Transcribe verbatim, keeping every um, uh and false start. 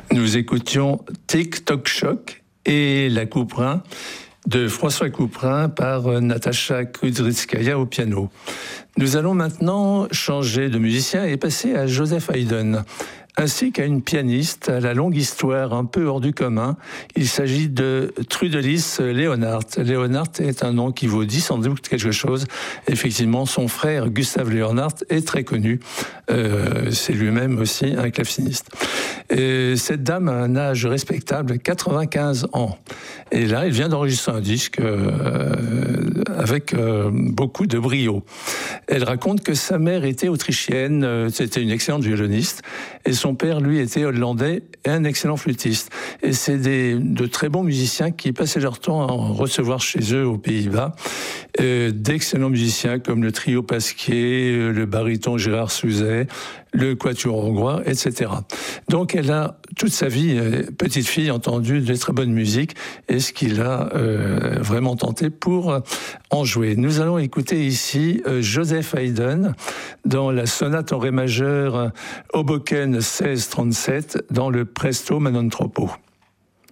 Nous écoutions Tic Toc Choc et la Couperin de François Couperin par Natacha Kudrytskaya au piano. Nous allons maintenant changer de musicien et passer à Joseph Haydn, ainsi qu'à une pianiste à la longue histoire un peu hors du commun. Il s'agit de Trudelis Leonhardt. Leonhardt est un nom qui vous dit sans doute quelque chose. Effectivement, son frère Gustave Leonhardt est très connu. Euh, c'est lui-même aussi un claveciniste. Et cette dame a un âge respectable, quatre-vingt-quinze ans. Et là, elle vient d'enregistrer un disque euh, avec euh, beaucoup de brio. Elle raconte que sa mère était autrichienne, euh, c'était une excellente violoniste, et son père, lui, était hollandais et un excellent flûtiste. Et c'est des, de très bons musiciens qui passaient leur temps à en recevoir chez eux aux Pays-Bas. Euh, d'excellents musiciens comme le trio Pasquier, le baryton Gérard Souzet, le quatuor hongrois, et cetera. Donc elle a toute sa vie, euh, petite fille, entendu de très bonne musique, et ce qu'il a euh, vraiment tenté pour en jouer. Nous allons écouter ici euh, Joseph Haydn dans la sonate en ré majeur euh, Hoboken seize trente-sept dans le Presto ma non troppo.